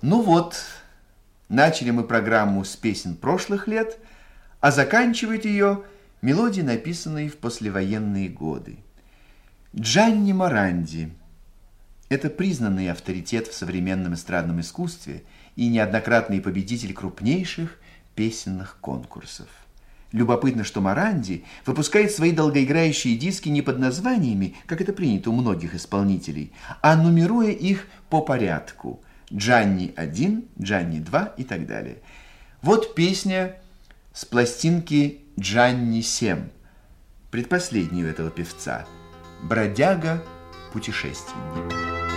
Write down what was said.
Ну вот, начали мы программу с песен прошлых лет, а заканчивает ее мелодии, написанные в послевоенные годы. Джанни Моранди – это признанный авторитет в современном эстрадном искусстве и неоднократный победитель крупнейших песенных конкурсов. Любопытно, что Моранди выпускает свои долгоиграющие диски не под названиями, как это принято у многих исполнителей, а нумеруя их по порядку – Джанни 1, Джанни 2 и так далее. Вот песня с пластинки Джанни 7, предпоследней у этого певца, «Бродяга-путешественник».